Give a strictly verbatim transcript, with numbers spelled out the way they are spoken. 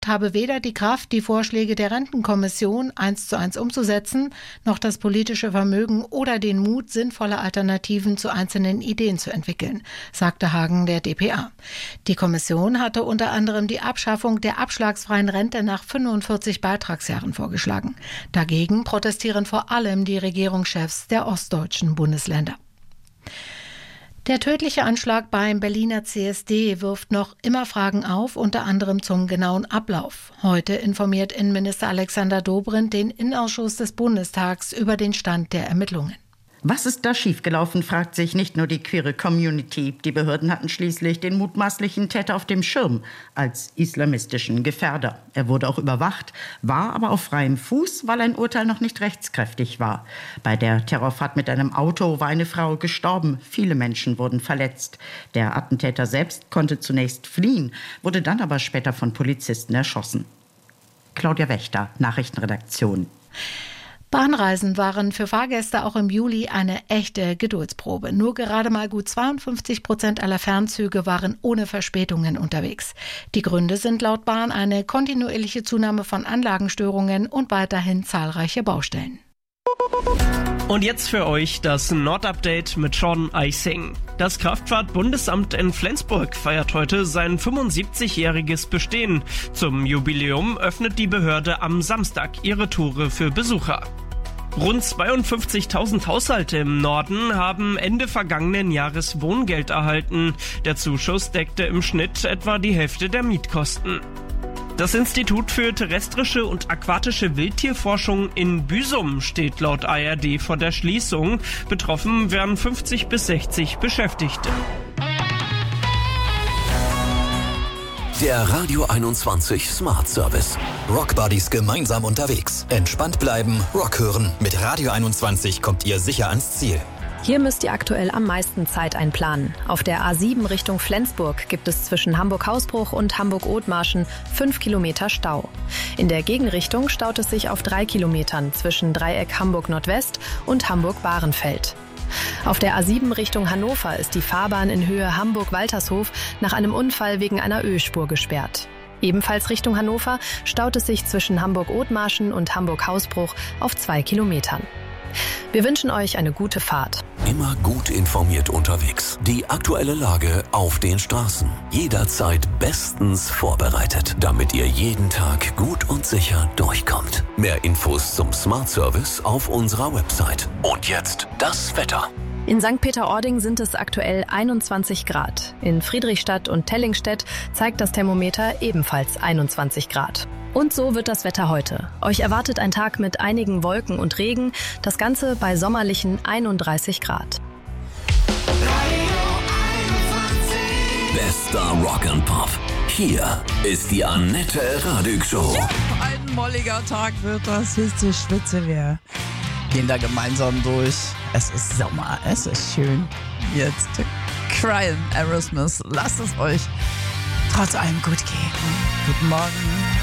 habe weder die Kraft, die Vorschläge der Rentenkommission eins zu eins umzusetzen, noch das politische Vermögen oder den Mut, sinnvolle Alternativen zu einzelnen Ideen zu entwickeln, sagte Hagen der d p a. Die Kommission hatte unter anderem die Abschaffung der abschlagsfreien Rente nach fünfundvierzig Beitragsjahren vorgeschlagen. Dagegen protestieren vor allem die Regierungschefs der ostdeutschen Bundesländer. Der tödliche Anschlag beim Berliner C S D wirft noch immer Fragen auf, unter anderem zum genauen Ablauf. Heute informiert Innenminister Alexander Dobrindt den Innenausschuss des Bundestags über den Stand der Ermittlungen. Was ist da schiefgelaufen, fragt sich nicht nur die queere Community. Die Behörden hatten schließlich den mutmaßlichen Täter auf dem Schirm als islamistischen Gefährder. Er wurde auch überwacht, war aber auf freiem Fuß, weil ein Urteil noch nicht rechtskräftig war. Bei der Terrorfahrt mit einem Auto war eine Frau gestorben. Viele Menschen wurden verletzt. Der Attentäter selbst konnte zunächst fliehen, wurde dann aber später von Polizisten erschossen. Claudia Wächter, Nachrichtenredaktion. Bahnreisen waren für Fahrgäste auch im Juli eine echte Geduldsprobe. Nur gerade mal gut zweiundfünfzig Prozent aller Fernzüge waren ohne Verspätungen unterwegs. Die Gründe sind laut Bahn eine kontinuierliche Zunahme von Anlagenstörungen und weiterhin zahlreiche Baustellen. Und jetzt für euch das Nord-Update mit Sean Eising. Das Kraftfahrt-Bundesamt in Flensburg feiert heute sein fünfundsiebzigjähriges Bestehen. Zum Jubiläum öffnet die Behörde am Samstag ihre Tore für Besucher. Rund zweiundfünfzigtausend Haushalte im Norden haben Ende vergangenen Jahres Wohngeld erhalten. Der Zuschuss deckte im Schnitt etwa die Hälfte der Mietkosten. Das Institut für terrestrische und aquatische Wildtierforschung in Büsum steht laut A R D vor der Schließung. Betroffen wären fünfzig bis sechzig Beschäftigte. Der Radio einundzwanzig Smart Service. Rock Buddies gemeinsam unterwegs. Entspannt bleiben, Rock hören. Mit Radio einundzwanzig kommt ihr sicher ans Ziel. Hier müsst ihr aktuell am meisten Zeit einplanen. Auf der A sieben Richtung Flensburg gibt es zwischen Hamburg-Hausbruch und Hamburg-Othmarschen fünf Kilometer Stau. In der Gegenrichtung staut es sich auf drei Kilometern zwischen Dreieck Hamburg-Nordwest und Hamburg-Bahrenfeld. Auf der A sieben Richtung Hannover ist die Fahrbahn in Höhe Hamburg-Waltershof nach einem Unfall wegen einer Ölspur gesperrt. Ebenfalls Richtung Hannover staut es sich zwischen Hamburg-Othmarschen und Hamburg-Hausbruch auf zwei Kilometern. Wir wünschen euch eine gute Fahrt. Immer gut informiert unterwegs. Die aktuelle Lage auf den Straßen. Jederzeit bestens vorbereitet, damit ihr jeden Tag gut und sicher durchkommt. Mehr Infos zum Smart Service auf unserer Website. Und jetzt das Wetter. In Sankt Peter-Ording sind es aktuell einundzwanzig Grad. In Friedrichstadt und Tellingstedt zeigt das Thermometer ebenfalls einundzwanzig Grad. Und so wird das Wetter heute. Euch erwartet ein Tag mit einigen Wolken und Regen, das Ganze bei sommerlichen einunddreißig Grad. Bester Rock'n'Pop. Hier ist die Annette Radig Show. Ja, ein molliger Tag wird das. Hitze, Schwitze, wir gehen da gemeinsam durch. Es ist Sommer, es ist schön. Jetzt Crime, Aerosmith, lasst es euch trotz allem gut gehen. Guten Morgen.